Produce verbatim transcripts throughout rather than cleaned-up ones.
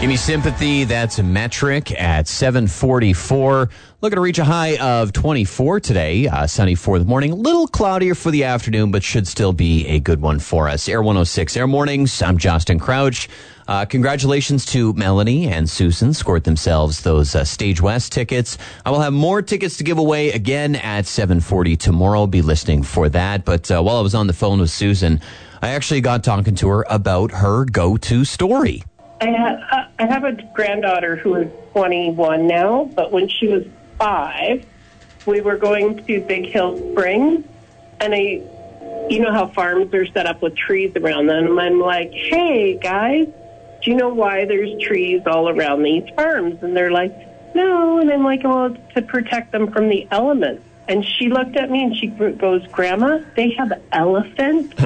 Give me sympathy. That's a metric at seven forty-four. Looking to reach a high of twenty-four today. Uh, sunny for the morning. A little cloudier for the afternoon, but should still be a good one for us. Air one oh six Air Mornings. I'm Justin Crouch. Uh, congratulations to Melanie and Susan. Scored themselves those uh, Stage West tickets. I will have more tickets to give away again at seven forty tomorrow. Be listening for that. But uh, while I was on the phone with Susan, I actually got talking to her about her go-to story. I have, I have a granddaughter who is twenty-one now, but when she was five, we were going to Big Hill Springs, and I, you know how farms are set up with trees around them, and I'm like, hey, guys, do you know why there's trees all around these farms? And they're like, no, and I'm like, well, it's to protect them from the elements. And she looked at me and she goes, Grandma, they have elephants?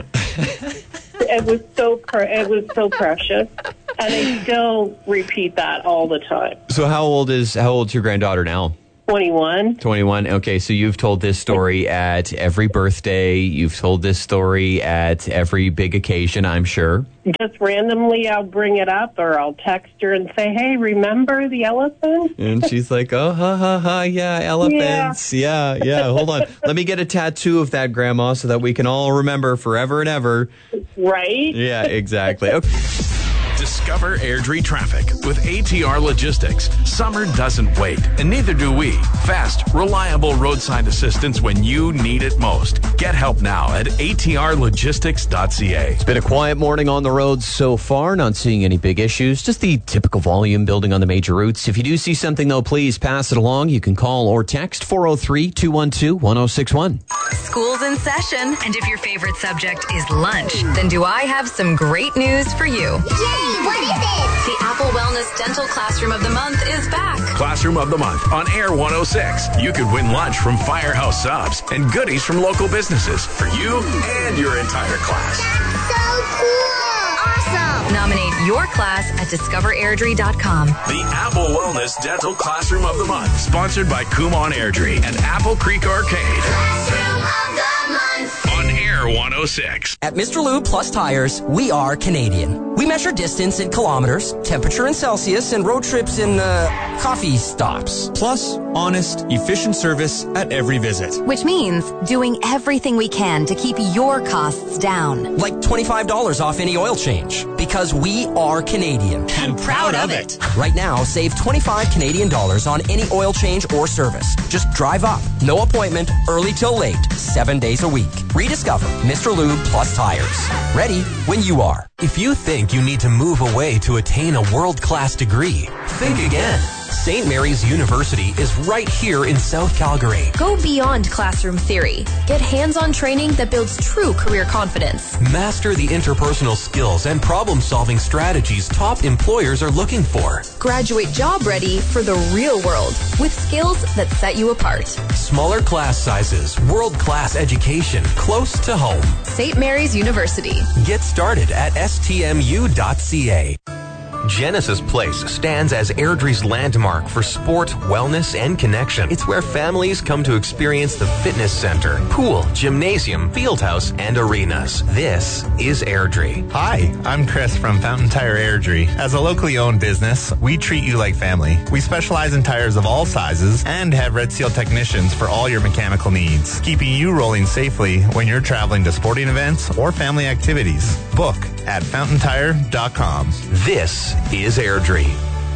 It was so pre- it was so precious, and I still repeat that all the time. So how old is how old's your granddaughter now? twenty-one. twenty-one. Okay, so you've told this story at every birthday. You've told this story at every big occasion, I'm sure. Just randomly, I'll bring it up, or I'll text her and say, hey, remember the elephant? And she's like, oh, ha, ha, ha, yeah, elephants. Yeah, yeah, yeah. Hold on. Let me get a tattoo of that, Grandma, so that we can all remember forever and ever. Right? Yeah, exactly. Okay. Discover Airdrie traffic with A T R Logistics. Summer doesn't wait, and neither do we. Fast, reliable roadside assistance when you need it most. Get help now at A T R logistics dot C A. It's been a quiet morning on the roads so far. Not seeing any big issues. Just the typical volume building on the major routes. If you do see something, though, please pass it along. You can call or text four oh three, two one two, one oh six one. School's in session, and if your favorite subject is lunch, then do I have some great news for you. Yay! What is it? The Apple Wellness Dental Classroom of the Month is back. Classroom of the Month on Air one oh six. You could win lunch from Firehouse Subs and goodies from local businesses for you and your entire class. That's so cool! Awesome! Nominate your class at discover airdrie dot com. The Apple Wellness Dental Classroom of the Month, sponsored by Kumon Airdrie and Apple Creek Arcade. Classroom of the Month. On Air one oh six. At Mister Lube Plus Tires, we are Canadian. We measure distance in kilometers, temperature in Celsius, and road trips in, uh, coffee stops. Plus, honest, efficient service at every visit. Which means doing everything we can to keep your costs down. Like twenty-five dollars off any oil change. Because we are Canadian. And proud of it. Right now, save twenty-five Canadian dollars on any oil change or service. Just drive up. No appointment, early till late, seven days a week. Rediscover Mister Lube Plus Tires. Ready when you are. If you think you need to move away to attain a world-class degree, think again. Saint Mary's University is right here in South Calgary. Go beyond classroom theory. Get hands-on training that builds true career confidence. Master the interpersonal skills and problem-solving strategies top employers are looking for. Graduate job ready for the real world with skills that set you apart. Smaller class sizes, world-class education, close to home. Saint Mary's University. Get started at S T M U dot C A. Genesis Place stands as Airdrie's landmark for sport, wellness, and connection. It's where families come to experience the fitness center, pool, gymnasium, fieldhouse, and arenas. This is Airdrie. Hi, I'm Chris from Fountain Tire Airdrie. As a locally owned business, we treat you like family. We specialize in tires of all sizes and have Red Seal technicians for all your mechanical needs, keeping you rolling safely when you're traveling to sporting events or family activities. Book at fountain tire dot com. This is Airdrie.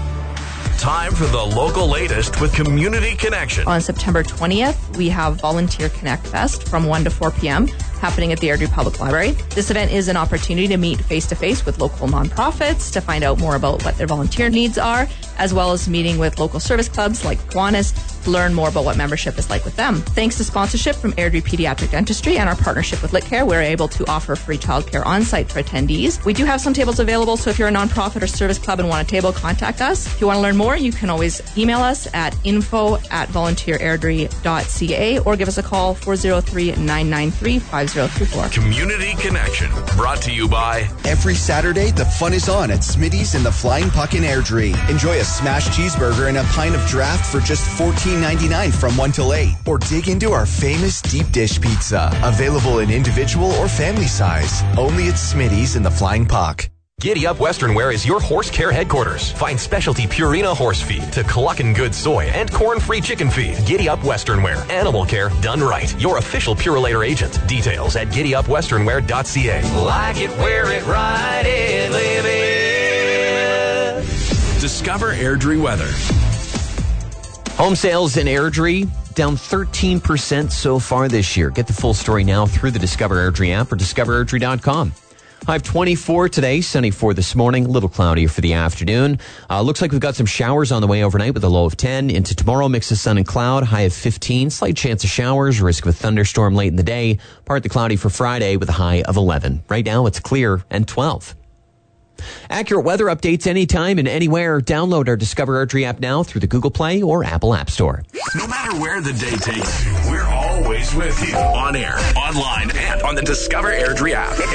Time for the local latest with Community Connection. On September twentieth, we have Volunteer Connect Fest from one to four p.m. happening at the Airdrie Public Library. This event is an opportunity to meet face-to-face with local nonprofits to find out more about what their volunteer needs are, as well as meeting with local service clubs like Kiwanis to learn more about what membership is like with them. Thanks to sponsorship from Airdrie Pediatric Dentistry and our partnership with LitCare, we're able to offer free childcare on-site for attendees. We do have some tables available, so if you're a nonprofit or service club and want a table, contact us. If you want to learn more, you can always email us at info at volunteer airdrie dot c a or give us a call four oh three, nine nine three, five oh three four. Community Connection, brought to you by... Every Saturday, the fun is on at Smitty's in the Flying Puck in Airdrie. Enjoy a smashed cheeseburger and a pint of draft for just fourteen ninety-nine from one till eight. Or dig into our famous deep dish pizza, available in individual or family size. Only at Smitty's in the Flying Puck. Giddy Up Western Wear is your horse care headquarters. Find specialty Purina horse feed to Cluckin' Good soy and corn-free chicken feed. Giddy Up Western Wear. Animal care done right. Your official Purolator agent. Details at giddy up western wear dot c a. Like it, wear it, ride it, live it. Discover Airdrie weather. Home sales in Airdrie down thirteen percent so far this year. Get the full story now through the Discover Airdrie app or discover airdrie dot com. High of twenty-four today, sunny for this morning, a little cloudier for the afternoon. Uh, looks like we've got some showers on the way overnight with a low of ten. Into tomorrow, mix of sun and cloud, high of fifteen. Slight chance of showers, risk of a thunderstorm late in the day. Partly cloudy for Friday with a high of eleven. Right now, it's clear and twelve. Accurate weather updates anytime and anywhere. Download our Discover Airdrie app now through the Google Play or Apple App Store. No matter where the day takes you, we're always with you. On air, online, and on the Discover Airdrie app.